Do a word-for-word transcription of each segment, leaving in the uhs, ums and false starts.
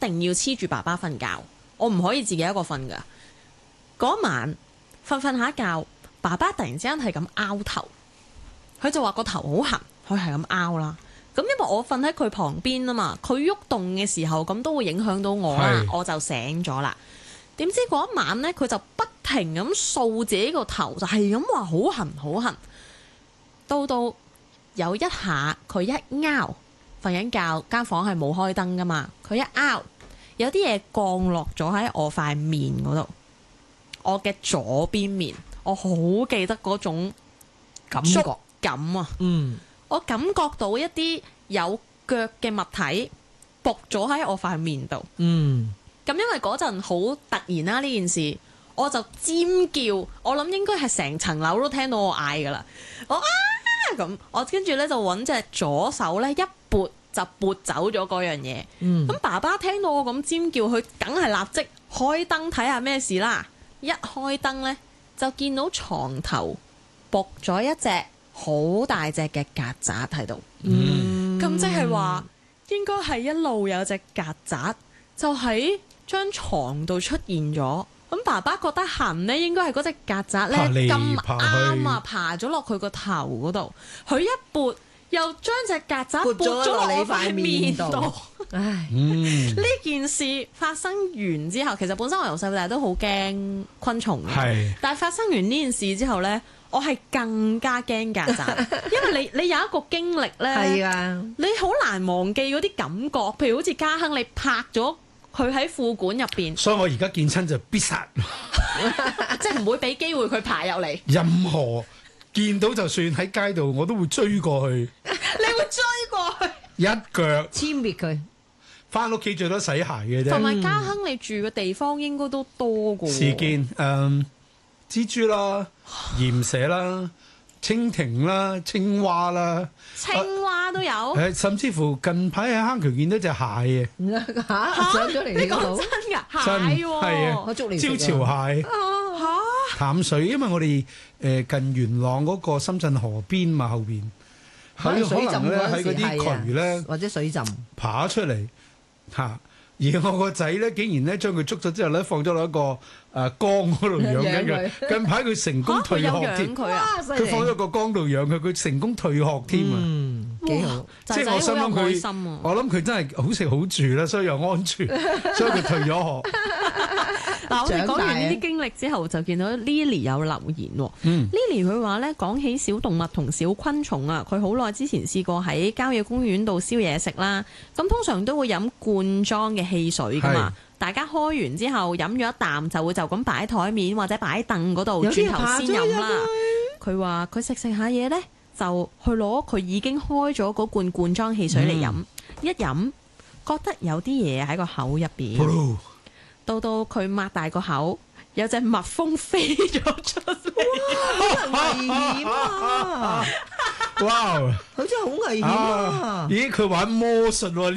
定要黐住爸爸瞓覺，我唔可以自己一個瞓㗎。嗰晚瞓瞓下覺，爸爸突然之間係咁拗頭，佢就話個頭好痕，佢係咁拗啦。咁因為我瞓喺佢旁邊啊嘛，佢喐動嘅時候咁都會影響到我啦，我就醒咗啦。點知嗰一晚呢，佢就不停咁掃自己個頭，就係咁話好痕好痕。到到有一下佢一拗，瞓緊覺，間房係冇開燈噶嘛，佢一拗，有啲嘢降落咗喺我塊面嗰度，我嘅左邊面，我好記得嗰種感覺感啊， 嗯， 我感覺到一啲有腳嘅物體仆咗喺我塊面度， 嗯， 咁因為嗰陣好突然啦呢件事，我就尖叫，我諗應該係成層樓都聽到我嗌噶啦，我啊咁，我跟住咧就揾隻左手咧一撥就撥走咗嗰樣嘢，咁、 嗯、 爸爸聽到我咁尖叫，佢梗係立即開燈睇下咩事啦，一開燈呢，就見到床頭仆咗一隻好大隻嘅曱甴喺度，咁即係話應該係一路有隻曱甴就喺張床度出現咗。咁爸爸覺得痕呢，應該係嗰隻曱甴咧咁啱啊，爬咗落佢個頭嗰度，佢一撥又將隻曱甴撥咗落你塊面度。 唉， 呢件事發生完之後，其實本身我由細到大都好驚昆蟲嘅，但係發生完呢件事之後呢，我係更加驚曱甴，因為你你有一個經歷呢，係啊，你好難忘記嗰啲感覺，譬如好似家亨你拍咗佢喺褲管入邊， 所以我而家見親就必殺， 即係唔會俾機會佢爬入嚟。 任何見到就算喺街度，我都會追過去。 你會追過去？ 一腳殲滅佢。 翻屋企最多洗鞋嘅啫。 同埋家亨你住嘅地方應該都多㗎喎。 事件誒、嗯、蜘蛛啦、鹽蛇啦、蜻蜓啦、青蛙啦， 青蛙都有。 誒、啊，甚至乎近排喺坑橋見到隻蟹嘅。 嚇！上咗嚟呢個真㗎蟹喎， 係啊， 我捉嚟招潮蟹。 嚇！ 淡水，因為我哋誒近元朗嗰個深圳河邊嘛，後邊佢可能咧喺嗰啲渠咧， 或者水浸爬咗出嚟嚇。而我個仔咧，竟然咧將佢捉咗之後咧，放咗落一個誒缸嗰度養緊佢。近排佢成功退學添，佢放咗個缸度養佢，佢成功退學添啊！ 幾好， 即係我心諗佢，我諗佢真係好食好住啦，所以又安全，所以佢退咗學。 嗱，我哋講完呢啲經歷之後，就見到 Lily 有留言喎。嗯、Lily 佢話咧，講起小動物同小昆蟲啊，佢好耐之前試過喺郊野公園度燒嘢食啦。咁通常都會飲罐裝嘅汽水噶嘛，大家開完之後飲咗一啖，就會就咁擺喺台面或者擺喺凳嗰度，轉頭先飲啦。佢話佢食食下嘢咧，就去攞佢已經開咗嗰罐罐裝汽水嚟飲，嗯、一飲覺得有啲嘢喺個口入邊。嗯到到佢擘大個口，有隻蜜蜂飛咗出嚟， 哇！好危險啊！ 哇！ 佢真係好危險啊！ 咦，佢玩魔術喎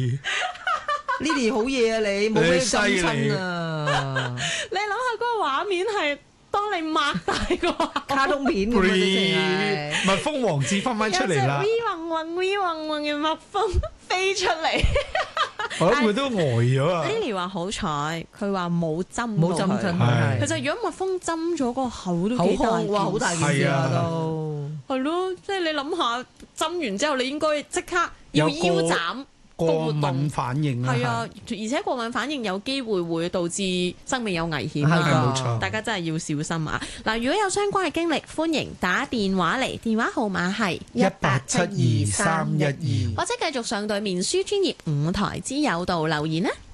，Lily，Lily 好嘢啊！你冇咩心親啊！ 你諗下嗰個畫面係，當你擘大個口， 卡通片咁啊！ 蜜蜂王子翻翻出嚟啦！ 有隻 V 暈暈 V 暈暈嘅蜜蜂飛出嚟。 我諗佢都呆咗啊 Lily 話好彩，佢話冇針冇針親佢。 其實如果蜜蜂針咗個口都幾大， 哇，好大件事啊都。 係咯，即係你諗下，針完之後你應該即刻要腰斬。 過敏反應啊， 係啊，而且過敏反應有機會會導致生命有危險啊，係冇錯， 大家真係要小心啊！嗱，如果有相關嘅經歷，歡迎打電話嚟，電話號碼係一八七二三一二， 或者繼續上對面書專頁五台之友度留言啦。